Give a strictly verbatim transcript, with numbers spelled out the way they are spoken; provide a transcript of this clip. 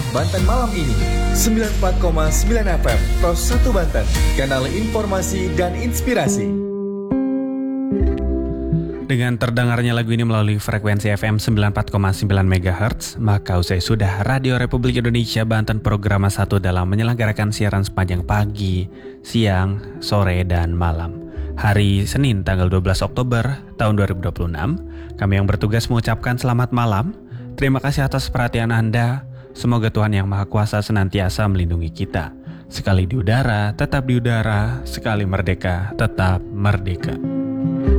Banten malam ini. sembilan puluh empat koma sembilan F M Pros satu Banten, kanal informasi dan inspirasi. Dengan terdengarnya lagu ini melalui frekuensi F M sembilan puluh empat koma sembilan MHz, maka usai sudah Radio Republik Indonesia Banten Programa satu dalam menyelenggarakan siaran sepanjang pagi, siang, sore, dan malam. Hari Senin tanggal dua belas Oktober tahun dua ribu dua puluh enam, kami yang bertugas mengucapkan selamat malam. Terima kasih atas perhatian Anda. Semoga Tuhan Yang Maha Kuasa senantiasa melindungi kita. Sekali di udara, tetap di udara. Sekali merdeka, tetap merdeka.